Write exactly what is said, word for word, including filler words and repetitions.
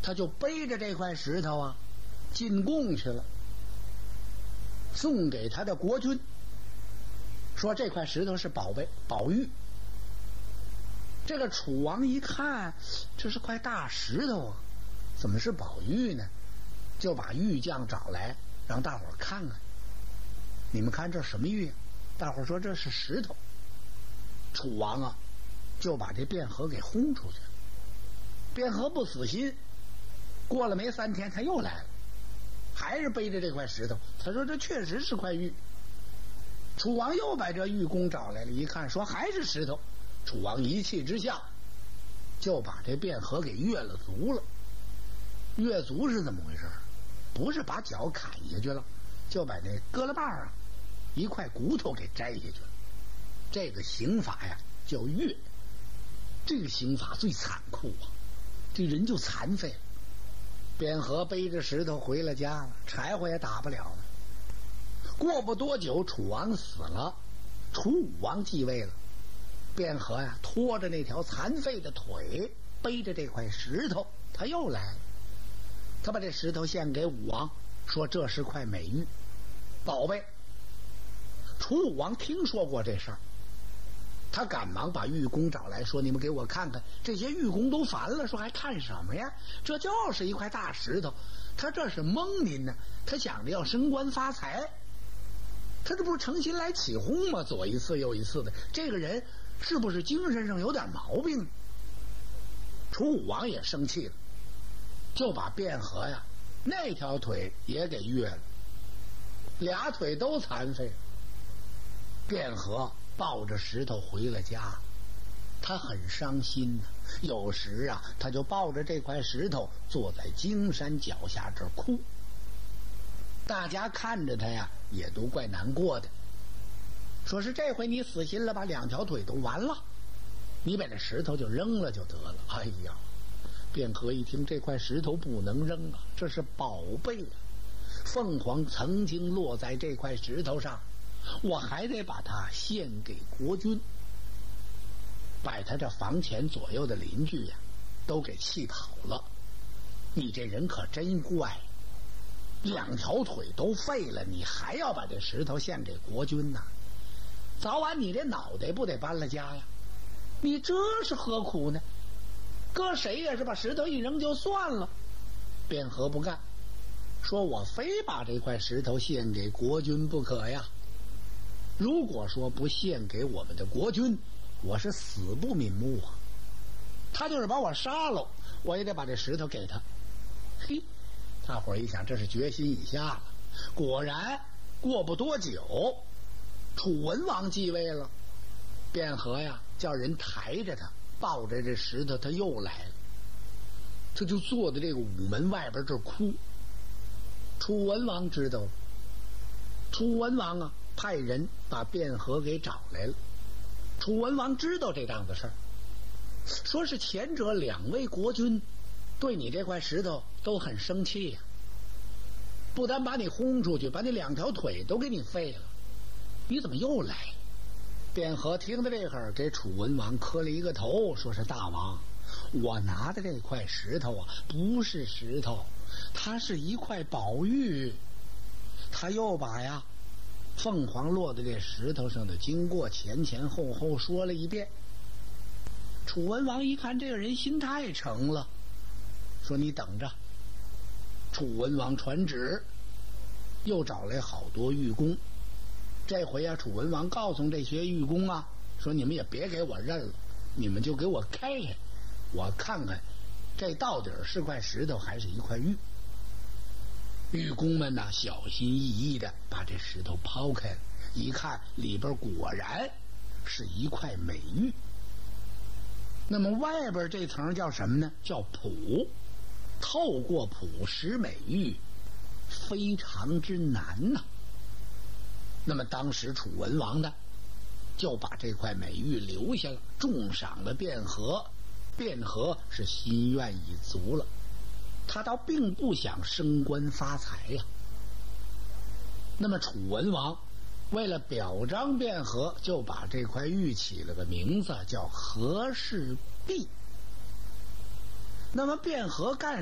他就背着这块石头啊进贡去了，送给他的国君，说这块石头是宝贝宝玉。这个楚王一看，这是块大石头啊，怎么是宝玉呢？就把玉匠找来，让大伙儿看看，你们看这什么玉啊？大伙儿说这是石头。楚王啊就把这卞和给轰出去了。卞和不死心，过了没三天他又来了，还是背着这块石头。他说这确实是块玉。楚王又把这玉工找来了，一看说还是石头。楚王一气之下就把这卞和给越了足了。越足是怎么回事？不是把脚砍下去了，就把那胳肋把啊一块骨头给摘下去了。这个刑法呀叫越，这个刑法最残酷啊，这人就残废了。卞和背着石头回了家了，柴火也打不了了。过不多久，楚王死了，楚武王继位了。卞和呀拖着那条残废的腿，背着这块石头，他又来了。他把这石头献给武王，说这是块美玉，宝贝。楚武王听说过这事儿，他赶忙把玉工找来，说你们给我看看。这些玉工都烦了，说还看什么呀？这就是一块大石头，他这是蒙您呢，他想着要升官发财，他这不是诚心来起哄吗？左一次右一次的，这个人是不是精神上有点毛病？楚武王也生气了，就把卞和呀那条腿也给越了，俩腿都残废了。卞和抱着石头回了家，他很伤心呐、啊。有时啊，他就抱着这块石头坐在荆山脚下这儿哭。大家看着他呀，也都怪难过的，说是这回你死心了吧，两条腿都完了，你把这石头就扔了就得了。哎呀，卞和一听这块石头不能扔啊，这是宝贝啊，凤凰曾经落在这块石头上，我还得把它献给国君。把他这房前左右的邻居呀都给气跑了。你这人可真怪，两条腿都废了，你还要把这石头献给国君呢？早晚你这脑袋不得搬了家呀？你这是何苦呢？搁谁也是把石头一扔就算了。卞和不干，说我非把这块石头献给国君不可呀。如果说不献给我们的国君，我是死不瞑目啊。他就是把我杀了，我也得把这石头给他。嘿，大伙儿一想，这是决心已下了。果然过不多久，楚文王继位了。卞和呀叫人抬着他，抱着这石头，他又来了。他就坐在这个午门外边这儿哭。楚文王知道了，楚文王啊派人把卞和给找来了。楚文王知道这档子事儿，说是前者两位国君对你这块石头都很生气呀、啊，不但把你轰出去，把你两条腿都给你废了，你怎么又来？卞和听到这会儿，给楚文王磕了一个头，说是大王，我拿的这块石头啊不是石头，它是一块宝玉。他又把呀凤凰落在这石头上的经过前前后后说了一遍。楚文王一看这个人心太诚了，说你等着。楚文王传旨，又找来好多御工。这回啊，楚文王告诉这些御工啊，说你们也别给我认了，你们就给我开开，我看看这到底是块石头还是一块玉。御工们呢小心翼翼的把这石头抛开了，一看里边果然是一块美玉。那么外边这层叫什么呢？叫璞。透过璞识美玉非常之难呐、啊。那么当时楚文王呢就把这块美玉留下了，重赏了卞和。卞和是心愿已足了，他倒并不想升官发财呀、啊。那么楚文王为了表彰卞和，就把这块玉起了个名字叫和氏璧。那么卞和干